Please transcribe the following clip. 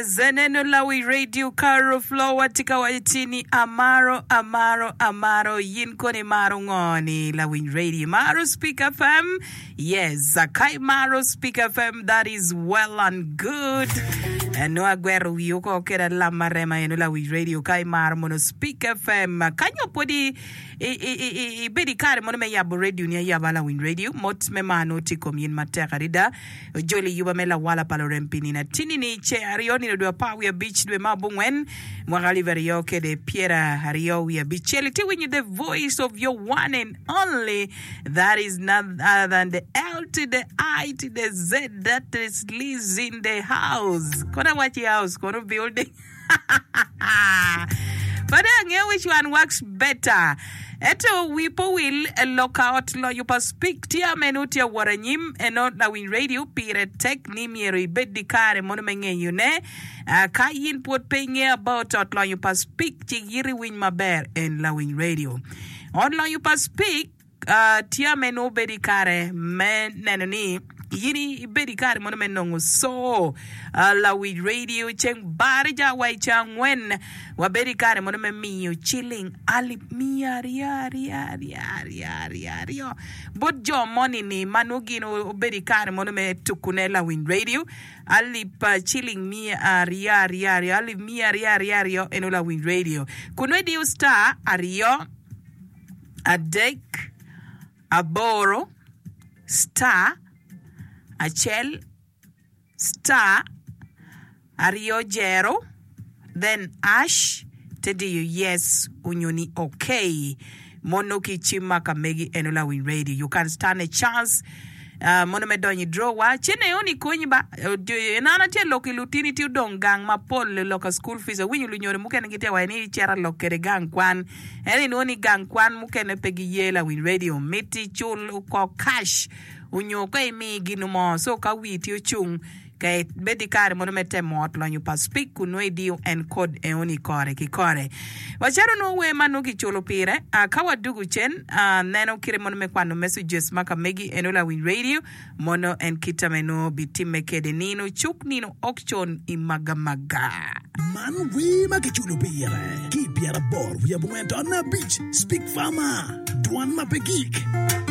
Yes, neno la we radio Caro Flow watika waitini Amaro yin kone maro ngoni la we radio Maro Speak FM. Yes, Zakai Maro Speak FM, that is well and good. And no aguero yoko kera la marema eno la we radio Kai Maro mono Speak FM. Kanyo podi bedi kare mono me yabo radio ni yaba la win radio mot me mano tikom yin matekarida joli yuba mela wala palo rempini na tini ni che arioni no dua pa we beach dwe mabungwen mwagali verio ke de Piera Hario we beach ti when you the voice of your one and only, that is none other than the L to the I to the Z that is lives in the house. Kona wachi house kono building. But then which one works better? Eto wipo will lock out lo yupa speak tia menutia waranyim enot la win radio pire tech ni miero ibedi kare mono menge yune kayin pot penge about lo yupa speak chigiri win maber en la win radio on lo yupa speak tia menu bedi kare men nenoni yini bedi kare mono menongo so la win radio cheng barja wai chang wen wa bedi kare mono memiyo chilling ali miario but jo money ni manugino bedi kare mono me tukune la win radio ali pa chilling miario ali miario eno la win radio kunwedio star ario adek aboro star achel star ario jero then ash tedi yes unyoni okay monoki chima kamegi enola win radio. You can stand a chance mono me donyi draw wa chene oni konyi ba nana te loki lutini ti don gang ma pol loka school fees winyu lunyore mukene gite wa ni chera lokere gang kwan eni noni gang kwan mukene pegi yela win radio miti chul ko cash unyo ko imi ginumo so ka witi ochung kay bedi kare mono mete mot lo nyupa speak kunwe dio en code e oni kore ki kore wacharo no we manu ki chulo pire kawa dugu chen neno kire mono me kwano messages maka megi enola win radio mono en kitameno bitime kede nino chuk nino okchon imagamaga manu we maki chulo pire ki piara bor we abumento on a beach speak fama duan mapegik